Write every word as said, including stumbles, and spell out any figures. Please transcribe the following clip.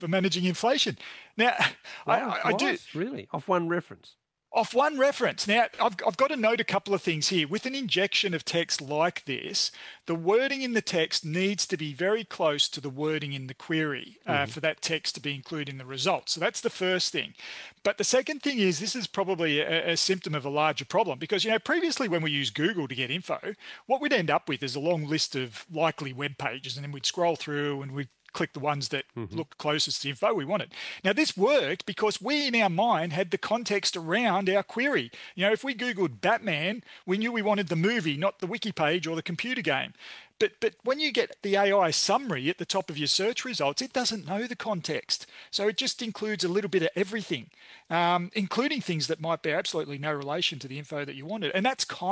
for managing inflation. Now, I, Why? I, I do. Really? Off one reference? Off one reference. Now, I've, I've got to note a couple of things here. With an injection of text like this, the wording in the text needs to be very close to the wording in the query uh, Mm-hmm. for that text to be included in the results. So that's the first thing. But the second thing is this is probably a, a symptom of a larger problem because, you know, previously when we used Google to get info, what we'd end up with is a long list of likely web pages, and then we'd scroll through and we'd click the ones that Mm-hmm. looked closest to the info we wanted. Now, this worked because we, in our mind, had the context around our query. You know, if we Googled Batman, we knew we wanted the movie, not the wiki page or the computer game. But, but when you get the A I summary at the top of your search results, it doesn't know the context. So it just includes a little bit of everything, um, including things that might bear absolutely no relation to the info that you wanted. And that's kind